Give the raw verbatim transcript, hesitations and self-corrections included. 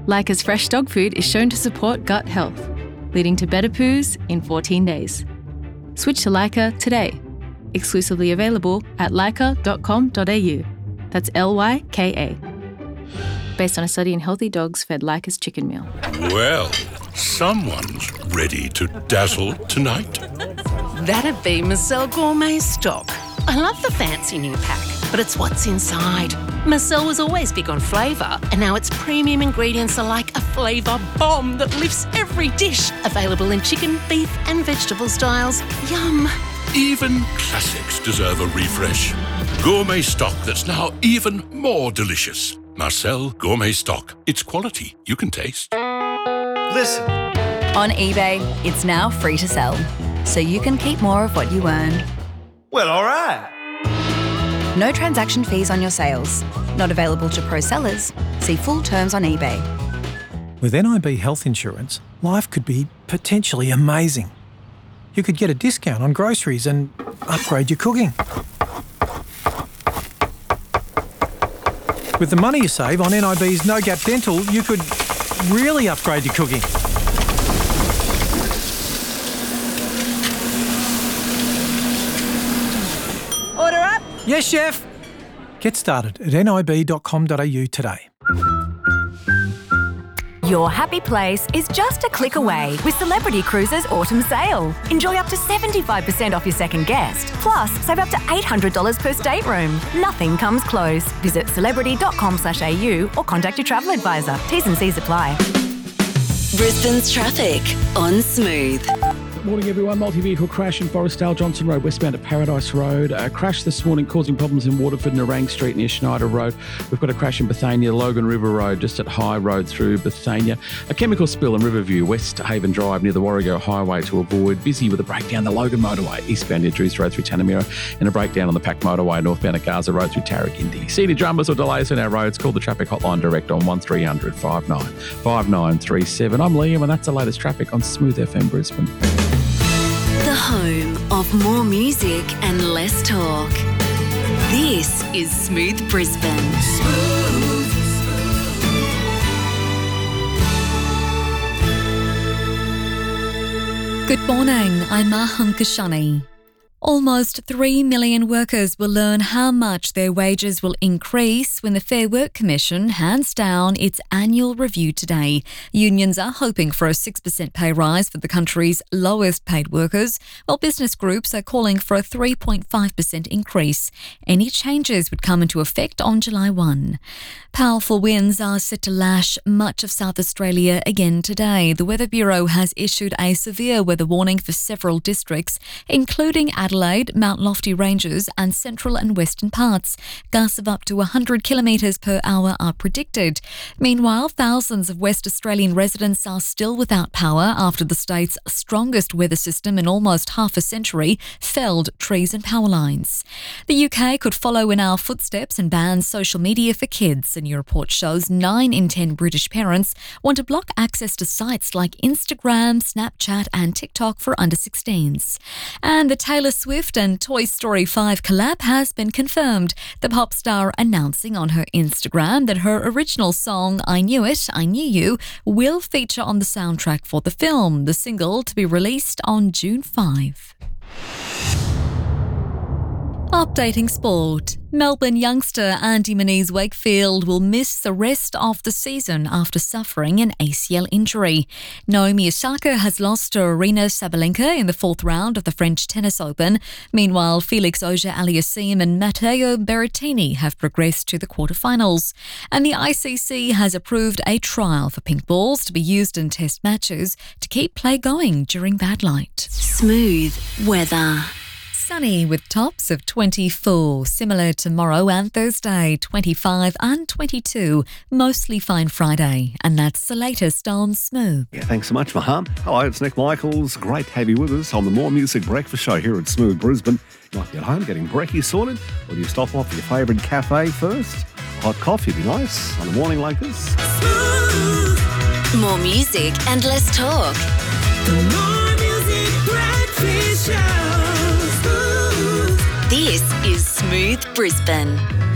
Leica's fresh dog food is shown to support gut health, leading to better poos in fourteen days. Switch to Leica today. Exclusively available at leica dot com dot a u. That's L Y K A. Based on a study in healthy dogs fed Leica's chicken meal. Well, someone's ready to dazzle tonight. That'd be Marcel Gourmet Stock. I love the fancy new pack, but it's what's inside. Marcel was always big on flavour, and now its premium ingredients are like a flavour bomb that lifts every dish. Available in chicken, beef and vegetable styles. Yum. Even classics deserve a refresh. Gourmet Stock that's now even more delicious. Marcel Gourmet Stock. It's quality you can taste. Listen. On eBay, it's now free to sell, so you can keep more of what you earn. Well, all right. No transaction fees on your sales. Not available to pro sellers. See full terms on eBay. With N I B Health Insurance, life could be potentially amazing. You could get a discount on groceries and upgrade your cooking. With the money you save on N I B's No Gap Dental, you could really upgrade your cooking. Order up. Yes, chef. Get started at n i b dot com dot a u today. Your happy place is just a click away with Celebrity Cruises Autumn Sale. Enjoy up to seventy-five percent off your second guest. Plus, save up to eight hundred dollars per stateroom. Nothing comes close. Visit celebrity dot com slash a u or contact your travel advisor. T's and C's apply. Brisbane's traffic on Smooth. Morning everyone. Multi-vehicle crash in Forestdale Johnson Road westbound at Paradise Road. A crash this morning causing problems in Waterford, Nerang Street near Schneider Road. We've got a crash in Bethania, Logan River Road just at High Road through Bethania. A chemical spill in Riverview, West Haven Drive near the Warrego Highway to avoid. Busy with a breakdown the Logan Motorway eastbound near Drews Road through Tanamira, and a breakdown on the Pack Motorway northbound at Gaza Road through Tarragindi. See any dramas or delays on our roads, call the traffic hotline direct on one three hundred five nine five nine three seven. I'm Liam and that's the latest traffic on Smooth F M Brisbane. The home of more music and less talk. This is Smooth Brisbane. Smooth. Good morning, I'm Maham Kashani. Almost three million workers will learn how much their wages will increase when the Fair Work Commission hands down its annual review today. Unions are hoping for a six percent pay rise for the country's lowest paid workers, while business groups are calling for a three point five percent increase. Any changes would come into effect on July first. Powerful winds are set to lash much of South Australia again today. The Weather Bureau has issued a severe weather warning for several districts, including Adelaide, Mount Lofty Ranges and central and western parts. Gusts of up to one hundred kilometres per hour are predicted. Meanwhile, thousands of West Australian residents are still without power after the state's strongest weather system in almost half a century felled trees and power lines. The U K could follow in our footsteps and ban social media for kids. A new report shows nine in ten British parents want to block access to sites like Instagram, Snapchat and TikTok for under sixteens. And the Taylor Swift and Toy Story five collab has been confirmed. The pop star announcing on her Instagram that her original song, I Knew It, I Knew You, will feature on the soundtrack for the film, the single to be released on June fifth. Updating sport. Melbourne youngster Andy Moniz Wakefield will miss the rest of the season after suffering an A C L injury. Naomi Osaka has lost to Aryna Sabalenka in the fourth round of the French Tennis Open. Meanwhile, Felix Auger-Aliassime and Matteo Berrettini have progressed to the quarterfinals. And the I C C has approved a trial for pink balls to be used in test matches to keep play going during bad light. Smooth weather. Sunny with tops of twenty-four, similar tomorrow and Thursday, twenty-five and twenty-two. Mostly fine Friday, and that's the latest on Smooth. Yeah, thanks so much, Maham. Hello, it's Nick Michaels. Great to have you with us on the More Music Breakfast Show here at Smooth Brisbane. You might be at home getting brekkie sorted, or do you stop off at your favourite cafe first? A hot coffee would be nice on a morning like this. Smooth. More music and less talk. The More Music Breakfast Show. This is Smooth Brisbane.